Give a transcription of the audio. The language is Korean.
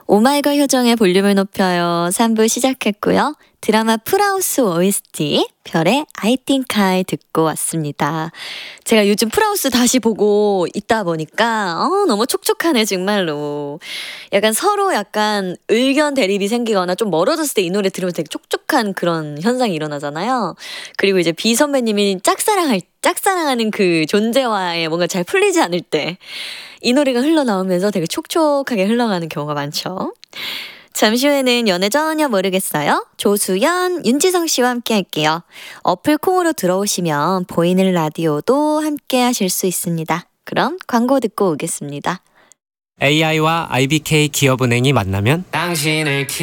오마이걸 효정의 볼륨을 높여요. 3부 시작했고요. 드라마 풀하우스 OST 별의 I think I 듣고 왔습니다. 제가 요즘 풀하우스 다시 보고 있다 보니까 너무 촉촉하네 정말로. 약간 서로 약간 의견 대립이 생기거나 좀 멀어졌을 때 이 노래 들으면 되게 촉촉한 그런 현상이 일어나잖아요. 그리고 이제 비 선배님이 짝사랑하는 그 존재와의 뭔가 잘 풀리지 않을 때 이 노래가 흘러나오면서 되게 촉촉하게 흘러가는 경우가 많죠. 잠시 후에는 연애 전혀 모르겠어요. 조수연, 윤지성 씨와 함께 할게요. 어플 콩으로 들어오시면 보이는 라디오도 함께 하실 수 있습니다. 그럼 광고 듣고 오겠습니다. AI와 IBK 기업은행이 만나면 당신을